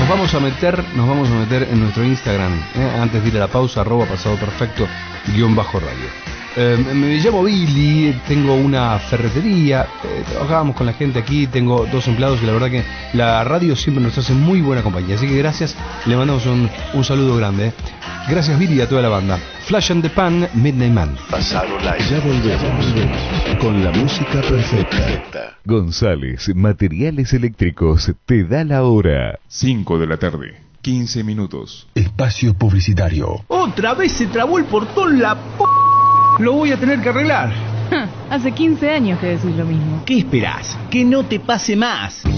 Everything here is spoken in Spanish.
nos vamos a meter en nuestro Instagram, antes de ir a la pausa, @pasadoperfecto_radio. Me llamo Billy, tengo una ferretería, trabajábamos con la gente aquí, tengo 2 empleados y la verdad que la radio siempre nos hace muy buena compañía, así que gracias, le mandamos un saludo grande. Gracias Billy y a toda la banda. Flash and the Pan, Midnight Man. Pasado Live. Ya volvemos con la música perfecta. González Materiales Eléctricos te da la hora. 5 de la tarde, 15 minutos. Espacio publicitario. Otra vez se trabó el portón la Lo voy a tener que arreglar. Hace 15 años que decís lo mismo. ¿Qué esperás? Que no te pase más.